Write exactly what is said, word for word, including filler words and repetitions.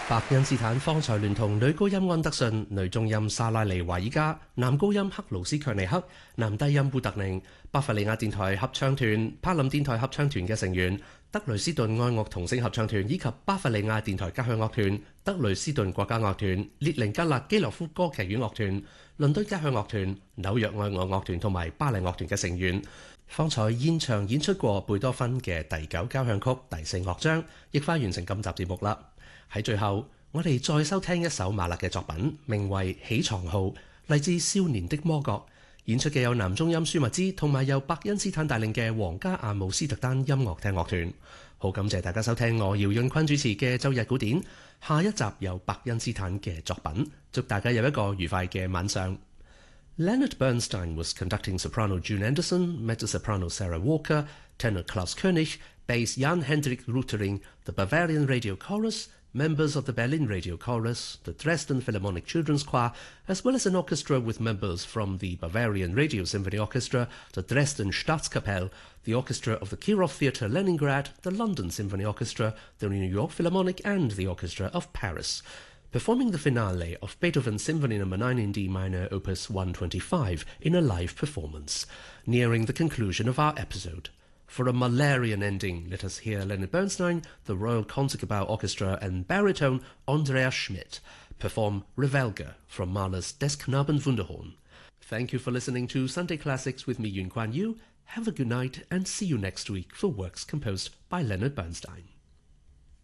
伯恩斯坦方才聯同女高音安德遜、女中音莎拉莉華爾加、男高音克勞斯卻尼克、男低音布特寧、巴伐利亞電台合唱團、柏林電台合唱團嘅成員、德累斯頓愛樂童聲合唱團以及巴伐利亞電台交響樂團、德累斯頓國家樂團、列寧格勒基洛夫歌劇院樂團、倫敦交響樂團、紐約愛樂樂團同埋巴黎樂團嘅成員，方才現場演出過貝多芬嘅第九交響曲第四樂章，亦快完成今集節目啦。喺最後，我哋再收聽一首馬勒嘅作品，名為《起床號》，嚟自《少年的魔角》。演出嘅有男中音舒密茲同埋由伯恩斯坦帶領嘅皇家阿姆斯特丹音樂廳樂團。好感謝大家收聽我姚潤坤主持嘅周日古典，下一集有伯恩斯坦嘅作品，祝大家有一個愉快嘅晚上。Leonard Bernstein was conducting soprano June Anderson, mezzo-soprano Sarah Walker, tenor Klaus König, bass Jan-Hendrik Rüttering, the Bavarian Radio Chorus, members of the Berlin Radio Chorus, the Dresden Philharmonic Children's Choir, as well as an orchestra with members from the Bavarian Radio Symphony Orchestra, the Dresden Staatskapelle, the orchestra of the Kirov Theatre Leningrad, the London Symphony Orchestra, the New York Philharmonic and the Orchestra of Paris. Performing the finale of Beethoven's Symphony Number nine in D minor, Opus one twenty-five, in a live performance, nearing the conclusion of our episode. For a Mahlerian ending, let us hear Leonard Bernstein, the Royal Concertgebouw Orchestra and baritone Andreas Schmidt perform Revelge from Mahler's Des Knaben Wunderhorn. Thank you for listening to Sunday Classics with me, Yun Kuan Yu. Have a good night and see you next week for works composed by Leonard Bernstein.